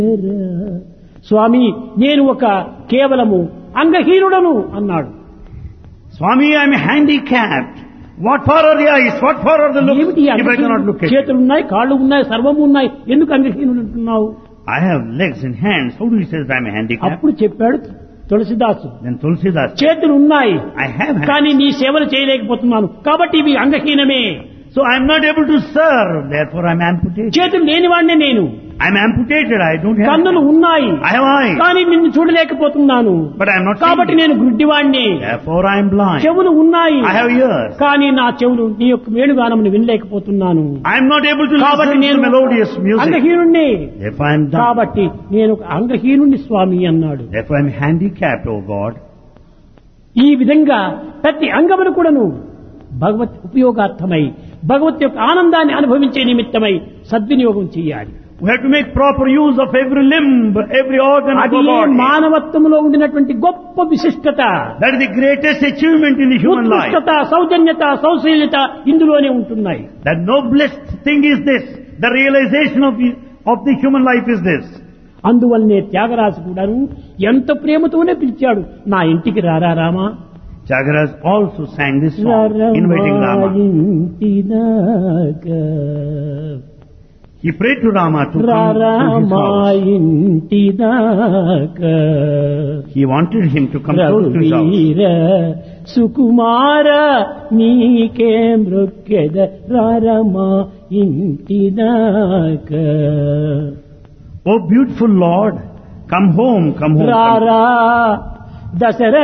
స్వామి నేను ఒక కేవలము అంగహీనుడను అన్నాడు. Swami, I am handicapped. What for are the eyes? What for are the looks? ఏమిటి If I cannot look at you. చేతులు ఉన్నాయి, కాళ్ళు ఉన్నాయి, సర్వము ఉన్నాయి, ఎందుకు అంగహీనుడు అంటున్నావు? I have legs and hands. How do you say that I am handicapped? అప్పుడు చెప్పాడు తులసిదాసు, Then Tulsidas, చేతులు ఉన్నాయి I have hands. కానీ నీ సేవలు చేయలేకపోతున్నాను కాబట్టి ఇవి అంగహీనమే. So I am not able to serve. Therefore I am amputated. చేతులు లేనివాడినే నేను, I am amputated. I don't have కన్నులు hands. ఉన్నాయి I have eyes. కానీ నిన్ను చూడలేకపోతున్నాను But I am not కాబట్టి seeing. నేను గుడ్డివాణ్ణి. Therefore I am blind. చెవులు ఉన్నాయి I have ears. కానీ నా చెవులు నీ యొక్క వేణుగానమును వినలేకపోతున్నాను I am not able to కాబట్టి listen to నేను melodious music. అంగహీనుణ్ణి. Therefore I am dumb. కాబట్టి నేను ఒక అంగహీనుణ్ణి స్వామి అన్నాడు. Therefore I am handicapped, O God. ఈ విధంగా ప్రతి అంగమును కూడాను భగవత్ ఉపయోగార్థమై భగవత్ యొక్క ఆనందాన్ని అనుభవించే నిమిత్తమై సద్వినియోగం చేయాలి. We have to make proper use of every limb, every organ of అది our body. మానవత్వంలో ఉండినటువంటి గొప్ప విశిష్టత, That is the greatest achievement in the human life. ఉత్కృష్టత, సౌజన్యత, సౌశీల్యత ఇందులోనే ఉంటున్నాయి. The noblest thing is this. The realization of the human life is this. అందువల్లనే త్యాగరాజు కూడాను ఎంత ప్రేమతోనే పిలిచాడు, నా ఇంటికి రారా Rama. Tyagaraja also sang this song, inviting Rama. He prayed to Rama to come to his house. He wanted him to come close to his house. సుకుమార నీకే మృక్కెద రారమా ఇంటిదాక. Oh beautiful Lord, come home, come home. రారా దశర